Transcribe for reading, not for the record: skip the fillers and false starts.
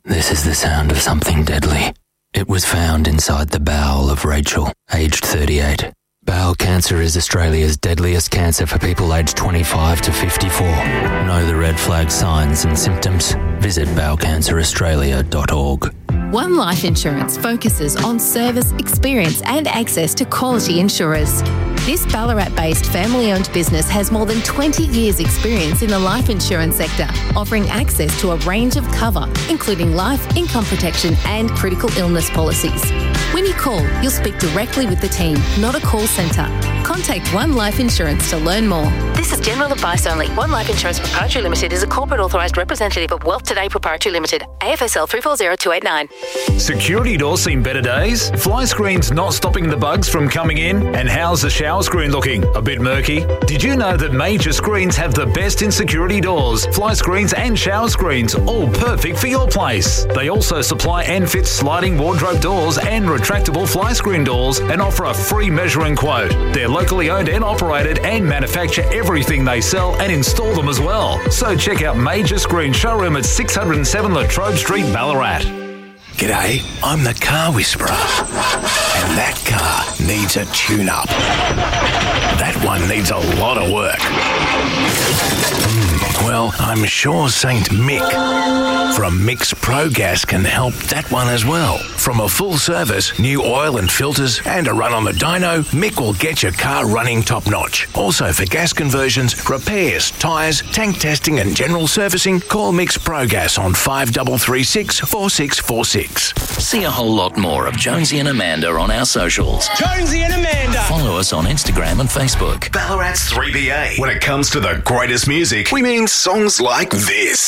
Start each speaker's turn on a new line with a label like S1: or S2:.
S1: This is the sound of something deadly. It was found inside the bowel of Rachel, aged 38. Bowel cancer is Australia's deadliest cancer for people aged 25 to 54. Know the red flag signs and symptoms? Visit bowelcanceraustralia.org.
S2: One Life Insurance focuses on service, experience and access to quality insurers. This Ballarat-based family-owned business has more than 20 years' experience in the life insurance sector, offering access to a range of cover, including life, income protection and critical illness policies. When you call, you'll speak directly with the team, not a call centre. Contact One Life Insurance to learn more. This is general advice only. One Life Insurance Proprietary Limited is a corporate authorised representative of Wealth Today Proprietary Limited, AFSL 340289.
S3: Security doors seen better days? Fly screens not stopping the bugs from coming in? And how's the shower screen looking? A bit murky? Did you know that Major Screens have the best in security doors, fly screens and shower screens, all perfect for your place? They also supply and fit sliding wardrobe doors and retractable fly screen doors and offer a free measuring quote. They're locally owned and operated and manufacture everything they sell and install them as well. So check out Major Screen Showroom at 607 Latrobe Street, Ballarat.
S4: G'day, I'm the Car Whisperer, and that car needs a tune-up. That one needs a lot of work. Well, I'm sure St. Mick from Mick's Pro Gas can help that one as well. From a full service, new oil and filters, and a run on the dyno, Mick will get your car running top-notch. Also for gas conversions, repairs, tyres, tank testing and general servicing, call Mick's Pro Gas on 5336 4646.
S5: See a whole lot more of Jonesy and Amanda on our socials.
S6: Jonesy and Amanda.
S5: Follow us on Instagram and Facebook.
S7: Ballarat's 3BA. When it comes to the greatest music, we mean songs like this.